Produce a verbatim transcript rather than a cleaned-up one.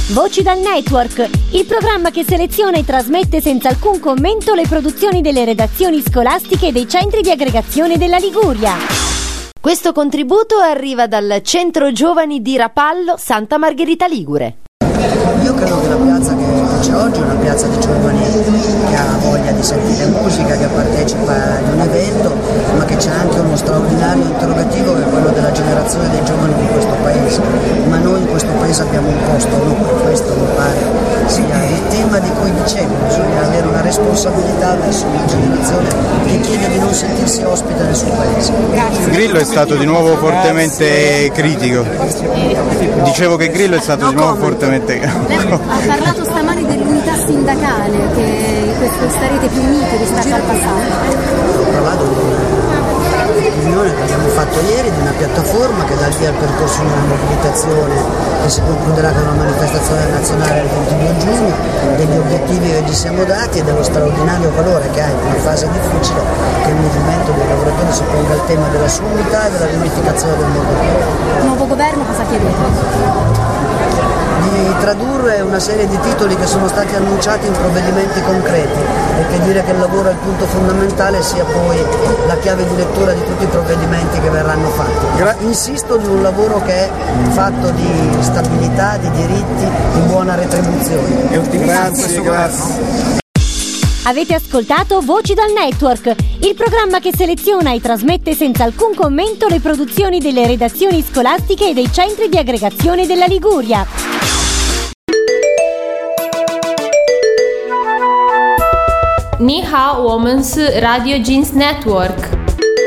Voci dal Network, il programma che seleziona e trasmette senza alcun commento le produzioni delle redazioni scolastiche e dei centri di aggregazione della Liguria. Questo contributo arriva dal Centro Giovani di Rapallo, Santa Margherita Ligure. Io credo che la piazza che c'è oggi è una piazza di giovani che ha voglia di sentire musica, che partecipa ad un evento, ma che c'è anche uno straordinario interrogativo che è quello della generazione dei giovani di questo paese. Ma noi in questo paese abbiamo un costo, no? Questo mi pare sia il tema di cui dicevo, bisogna avere una responsabilità verso una generazione che chiede di non sentirsi ospite nel suo paese. Grillo è stato di nuovo fortemente critico. Dicevo che Grillo è stato di nuovo fortemente Lei ha parlato stamani dell'unità sindacale, che questo starete più uniti rispetto al passato. Ho parlato di una riunione che abbiamo fatto ieri, di una piattaforma che dà il via al percorso di una mobilitazione che si concluderà con una manifestazione nazionale il ventidue giugno, degli obiettivi che ci siamo dati e dello straordinario valore che ha in una fase difficile che il movimento dei lavoratori si ponga il tema della sua unità e della riunificazione del nuovo governo. Nuovo governo cosa chiedete? Di tradurre una serie di titoli che sono stati annunciati in provvedimenti concreti e che dire che il lavoro è il punto fondamentale sia poi la chiave di lettura di tutti i provvedimenti che verranno fatti. Gra- insisto di un lavoro che è fatto di stabilità, di diritti, di buona retribuzione. Grazie, grazie. Avete ascoltato Voci dal Network, il programma che seleziona e trasmette senza alcun commento le produzioni delle redazioni scolastiche e dei centri di aggregazione della Liguria. Ni hao, 我们是 Radio Jeans Network.